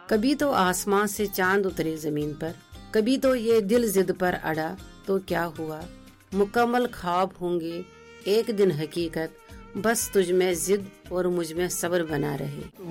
कभी तो आसमां से चांद उतरे जमीन पर, कभी तो ये दिल जिद पर अड़ा, तो क्या हुआ, मुकम्मल ख्वाब होंगे एक दिन हकीकत, बस तुझ में जिद और मुझ में सब्र बना रहे।